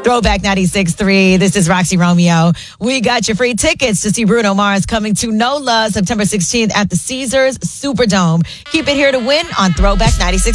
Throwback 96.3. This is Roxy Romeo. We got your free tickets to see Bruno Mars coming to NOLA September 16th at the Caesars Superdome. Keep it here to win on Throwback 96.